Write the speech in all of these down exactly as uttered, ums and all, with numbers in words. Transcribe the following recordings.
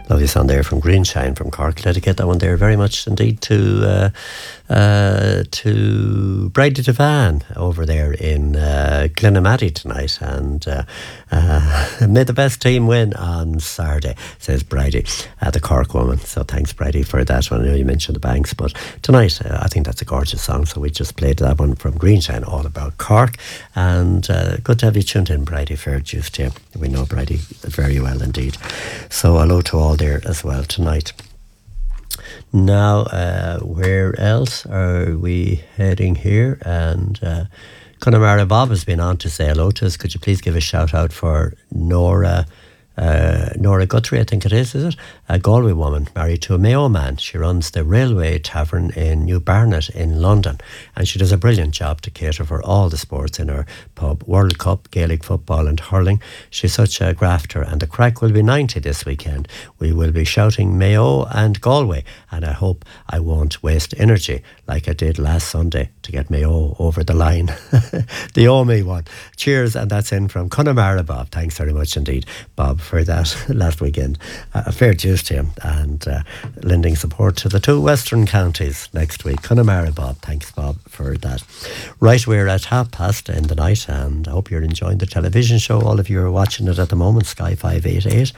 Lovely song there from Greenshine from Cork. Dedicate that one there very much indeed to uh, uh, to Bridie Devan over there in uh, Glenamaddy tonight. And uh, uh, may the best team win on Saturday, says Bridie, uh, the Cork woman. So thanks, Bridie, for that one. I know you mentioned the Banks, but tonight uh, I think that's a gorgeous song. So we just played that one from Greenshine, all about Cork. And uh, good to have you tuned in, Bridie. Fair dues to you. We know Bridie very well indeed. So hello to all there as well tonight. Now, uh, where else are we heading here? And uh, Connemara Bob has been on to say hello to us. Could you please give a shout out for Nora uh, Nora Guthrie, I think it is, is it? A Galway woman married to a Mayo man. She runs the Railway Tavern in New Barnet in London, and she does a brilliant job to cater for all the sports in her pub. World Cup, Gaelic football and hurling. She's such a grafter, and the crack will be ninety this weekend. We will be shouting Mayo and Galway, and I hope I won't waste energy like I did last Sunday to get Mayo over the line. The Omi one. Cheers, and that's in from Connemara Bob. Thanks very much indeed, Bob, for that last weekend. Uh, a fair dues to him, and uh, lending support to the two western counties next week. Connemara Bob, thanks Bob for that. Right, we're at half past in the night, and I hope you're enjoying the television show. All of you are watching it at the moment, Sky five eighty-eight.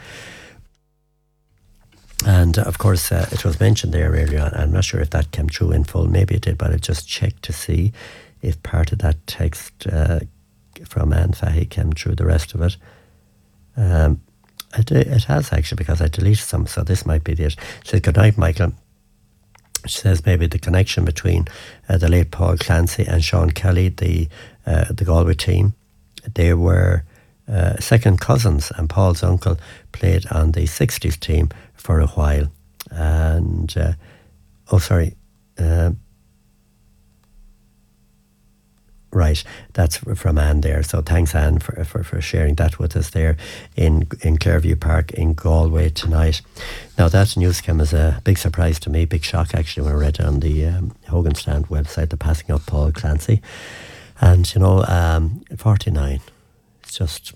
And uh, of course, uh, it was mentioned there earlier on. I'm not sure if that came through in full. Maybe it did, but I just checked to see if part of that text uh, from Anne Fahy came through. The rest of it, um, it, it has actually, because I deleted some. So this might be it. She says, "Good night, Michael." She says maybe the connection between uh, the late Paul Clancy and Sean Kelly, the uh, the Galway team, they were uh, second cousins, and Paul's uncle played on the sixties team for a while. And uh, oh sorry uh, right, that's from Anne there. So thanks, Anne, for, for, for sharing that with us there in in Clairview Park in Galway tonight. Now that news came as a big surprise to me, big shock actually, when I read on the um, Hogan Stand website the passing of Paul Clancy. And you know, um, forty-nine, it's just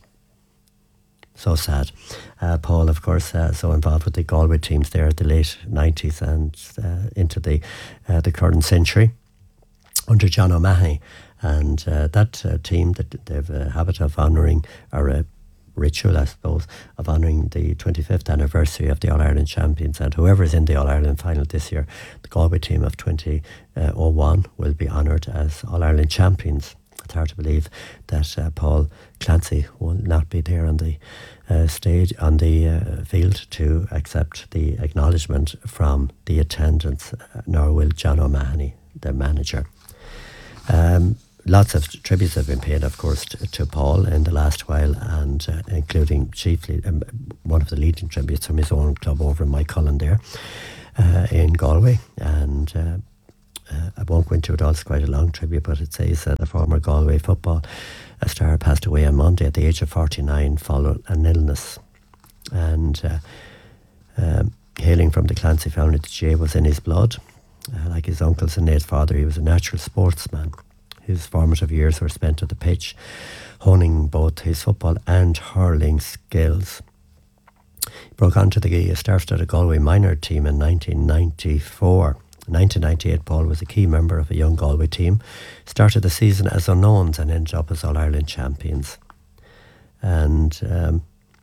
so sad. Uh, Paul, of course, uh, so involved with the Galway teams there at the late nineties and uh, into the uh, the current century under John O'Mahony. And uh, that uh, team, that they have a habit of honouring, or a ritual, I suppose, of honouring the twenty-fifth anniversary of the All-Ireland champions. And whoever is in the All-Ireland final this year, the Galway team of twenty oh one will be honoured as All-Ireland champions. It's hard to believe that uh, Paul Clancy will not be there on the uh, stage, on the uh, field to accept the acknowledgement from the attendants, uh, nor will John O'Mahony, the manager. Um, lots of tributes have been paid, of course, to, to Paul in the last while, and uh, including chiefly um, one of the leading tributes from his own club over in Mycullen there uh, in Galway. And uh, Uh, I won't go into it all, it's quite a long tribute, but it says that the former Galway football star passed away on Monday at the age of forty-nine following an illness. And uh, um, hailing from the Clancy family, the J was in his blood. Uh, like his uncles and Nate's father, he was a natural sportsman. His formative years were spent at the pitch, honing both his football and hurling skills. He broke onto the started at a Galway minor team in nineteen ninety-four. In nineteen ninety-eight, Paul was a key member of a young Galway team, started the season as unknowns and ended up as All-Ireland champions. And um,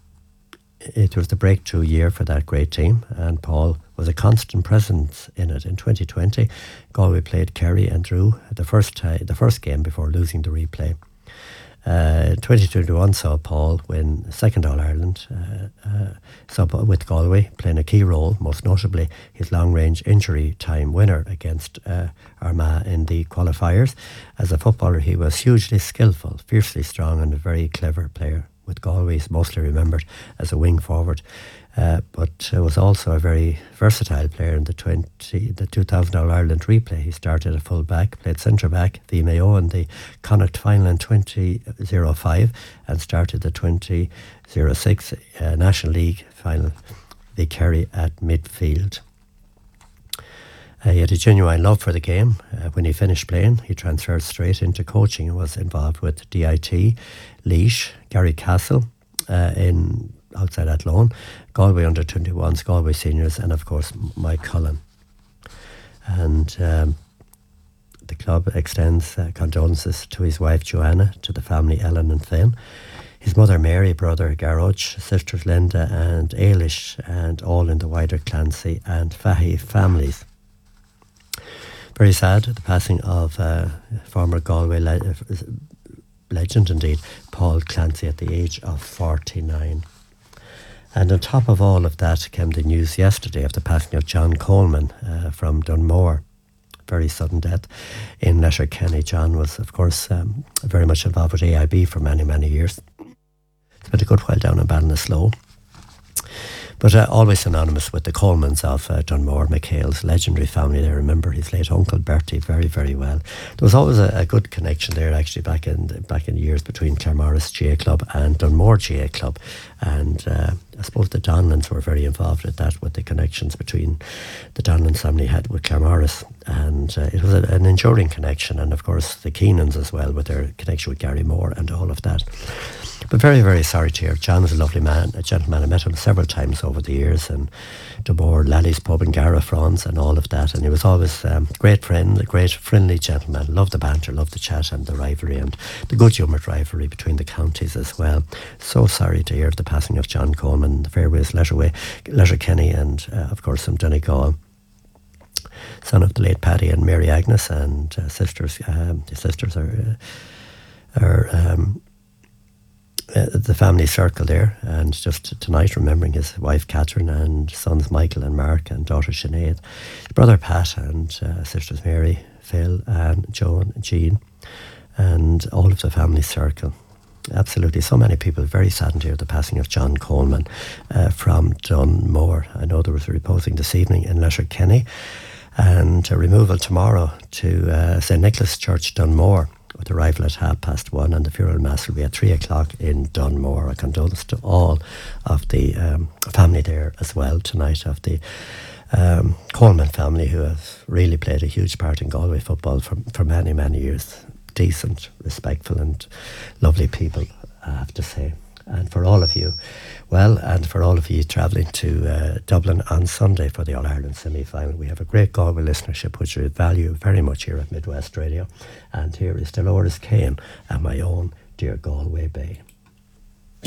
it was the breakthrough year for that great team, and Paul was a constant presence in it. In twenty twenty, Galway played Kerry and drew the first, uh, the first game before losing the replay. Uh, twenty twenty-one saw Paul win second All-Ireland uh, uh, so with Galway, playing a key role, most notably his long-range injury time winner against uh, Armagh in the qualifiers. As a footballer, he was hugely skillful, fiercely strong, and a very clever player. With Galway, he's mostly remembered as a wing forward, uh, but uh, was also a very versatile player. In the twenty, the two thousand All-Ireland replay, he started at full back, played centre back, the Mayo in the Connacht final in twenty oh five, and started the twenty oh six uh, National League final, the Kerry at midfield. Uh, he had a genuine love for the game. Uh, when he finished playing, he transferred straight into coaching and was involved with D I T, Laois, Gary Castle uh, in outside Athlone, Galway under twenty-ones, Galway seniors, and of course Mike Cullen. And um, the club extends uh, condolences to his wife Joanna, to the family Ellen and Finn, his mother Mary, brother Garroch, sisters Linda and Ailish, and all in the wider Clancy and Fahey families. Very sad, the passing of uh, former Galway le- legend indeed, Paul Clancy, at the age of forty-nine. And on top of all of that came the news yesterday of the passing of John Coleman uh, from Dunmore. Very sudden death in Letterkenny. John was, of course, um, very much involved with A I B for many, many years. Spent a good while down in Ballinasloe. But uh, always synonymous with the Colemans of uh, Dunmore, McHale's legendary family. They remember his late uncle Bertie very, very well. There was always a, a good connection there, actually, back in back in the years between Claremorris G A Club and Dunmore G A Club. And uh, I suppose the Donlans were very involved with that, with the connections between the Donlan family had with Claremorris. And uh, it was a, an enduring connection. And of course, the Keenans as well, with their connection with Gary Moore and all of that. But very, very sorry to hear. John was a lovely man, a gentleman. I met him several times over the years, and Dunmore, Lally's Pub and Garafrons and all of that. And he was always a um, great friend, a great friendly gentleman. Loved the banter, loved the chat and the rivalry and the good humoured rivalry between the counties as well. So sorry to hear the passing of John Coleman, the Fairways, Letterway, Letterkenny, and uh, of course from Donegal. Son of the late Paddy and Mary Agnes, and uh, sisters. Um, the sisters are uh, are. Um, Uh, the family circle there, and just tonight remembering his wife Catherine and sons Michael and Mark and daughter Sinead, his brother Pat and uh, sisters Mary, Phil and Joan and Jean, and all of the family circle. Absolutely, so many people very saddened to hear the passing of John Coleman uh, from Dunmore. I know there was a reposing this evening in Letterkenny, and a removal tomorrow to uh, Saint Nicholas Church, Dunmore, with arrival at half past one, and the funeral mass will be at three o'clock in Dunmore. A condolence to all of the um, family there as well tonight, of the um, Coleman family, who have really played a huge part in Galway football for, for many, many years. Decent, respectful and lovely people, I have to say. And for all of you, well, and for all of you travelling to uh, Dublin on Sunday for the All-Ireland semi-final, we have a great Galway listenership, which we value very much here at Midwest Radio. And here is Dolores Kane and My Own Dear Galway Bay.